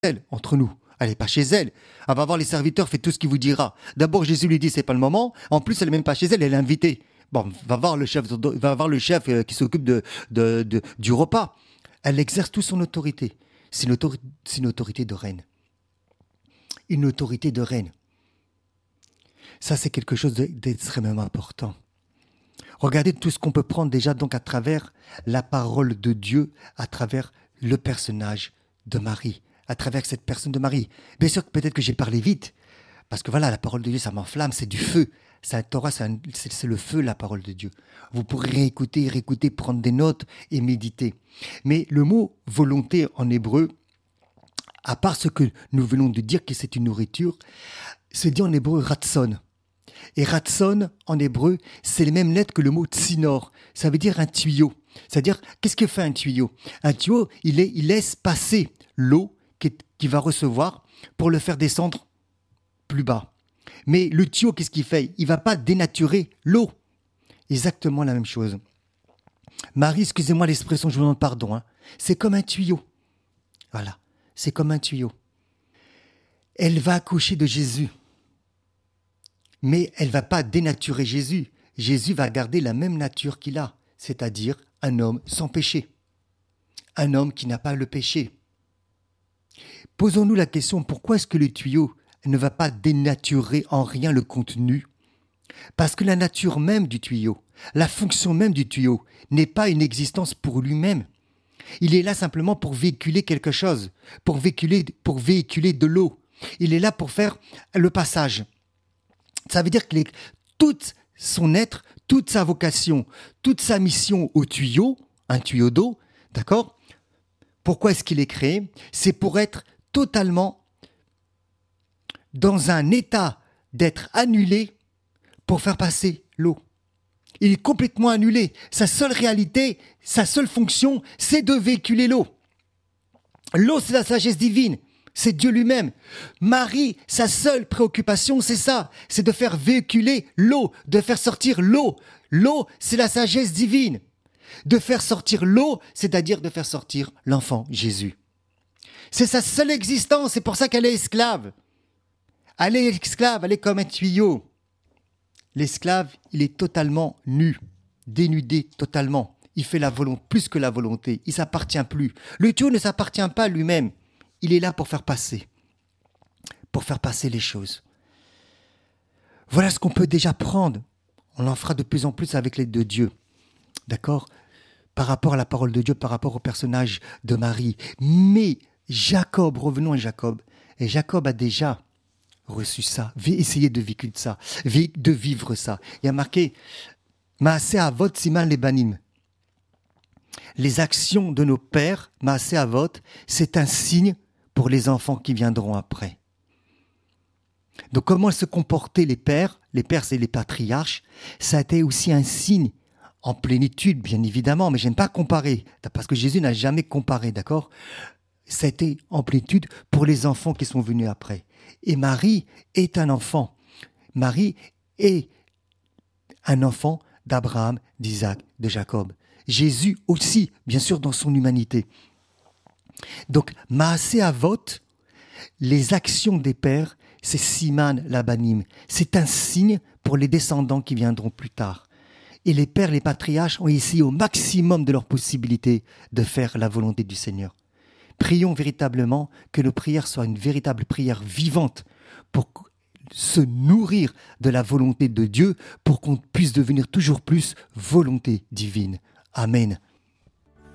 elle, entre nous. Elle n'est pas chez elle. Elle va voir les serviteurs, fait tout ce qu'il vous dira. D'abord, Jésus lui dit, c'est pas le moment. En plus, elle n'est même pas chez elle, elle est invitée. Bon, va voir le chef qui s'occupe du repas. Elle exerce toute son autorité. C'est une autorité de reine. Une autorité de reine. Ça, c'est quelque chose d'extrêmement important. Regardez tout ce qu'on peut prendre déjà donc à travers la parole de Dieu, à travers le personnage de Marie, à travers cette personne de Marie. Bien sûr, peut-être que j'ai parlé vite, parce que voilà, la parole de Dieu, ça m'enflamme, c'est du feu. C'est Torah, c'est le feu, la parole de Dieu. Vous pourrez réécouter, prendre des notes et méditer. Mais le mot volonté en hébreu, à part ce que nous venons de dire que c'est une nourriture, se dit en hébreu ratson. Et ratson, en hébreu, c'est les mêmes lettres que le mot tsinor. Ça veut dire un tuyau. C'est-à-dire, qu'est-ce que fait un tuyau? Un tuyau, il laisse passer l'eau qu'il va recevoir pour le faire descendre plus bas. Mais le tuyau, qu'est-ce qu'il fait? Il ne va pas dénaturer l'eau. Exactement la même chose. Marie, excusez-moi l'expression, je vous demande pardon. C'est comme un tuyau. Voilà, c'est comme un tuyau. Elle va accoucher de Jésus. Mais elle ne va pas dénaturer Jésus. Jésus va garder la même nature qu'il a, c'est-à-dire un homme sans péché. Un homme qui n'a pas le péché. Posons-nous la question, pourquoi est-ce que le tuyau ne va pas dénaturer en rien le contenu? Parce que la nature même du tuyau, la fonction même du tuyau, n'est pas une existence pour lui-même. Il est là simplement pour véhiculer quelque chose, pour véhiculer de l'eau. Il est là pour faire le passage. Ça veut dire que tout son être, toute sa vocation, toute sa mission au tuyau, un tuyau d'eau, d'accord? Pourquoi est-ce qu'il est créé? C'est pour être totalement dans un état d'être annulé pour faire passer l'eau. Il est complètement annulé. Sa seule réalité, sa seule fonction, c'est de véhiculer l'eau. L'eau, c'est la sagesse divine. C'est Dieu lui-même. Marie, sa seule préoccupation, c'est ça. C'est de faire véhiculer l'eau, de faire sortir l'eau. L'eau, c'est la sagesse divine. De faire sortir l'eau, c'est-à-dire de faire sortir l'enfant Jésus. C'est sa seule existence, c'est pour ça qu'elle est esclave. Elle est esclave, elle est comme un tuyau. L'esclave, il est totalement nu, dénudé totalement. Il fait la volonté, plus que la volonté. Il ne s'appartient plus. Le tuyau ne s'appartient pas lui-même. Il est là pour faire passer les choses. Voilà ce qu'on peut déjà prendre. On en fera de plus en plus avec l'aide de Dieu. D'accord? Par rapport à la parole de Dieu, par rapport au personnage de Marie. Mais Jacob, revenons à Jacob. Et Jacob a déjà reçu ça, essayé de vivre ça. Il y a marqué « Maaseh avot siman lebanim ». Les actions de nos pères, Maaseh avot, c'est un signe pour les enfants qui viendront après. Donc comment se comportaient les pères c'est les patriarches, ça a été aussi un signe en plénitude, bien évidemment, mais je n'aime pas comparer, parce que Jésus n'a jamais comparé, d'accord? Ça a été en plénitude pour les enfants qui sont venus après. Et Marie est un enfant. Marie est un enfant d'Abraham, d'Isaac, de Jacob. Jésus aussi, bien sûr, dans son humanité. Donc, Maaseh avot, les actions des pères, c'est Siman Labanim. C'est un signe pour les descendants qui viendront plus tard. Et les pères, les patriarches ont essayé au maximum de leurs possibilités de faire la volonté du Seigneur. Prions véritablement que nos prières soient une véritable prière vivante pour se nourrir de la volonté de Dieu, pour qu'on puisse devenir toujours plus volonté divine. Amen.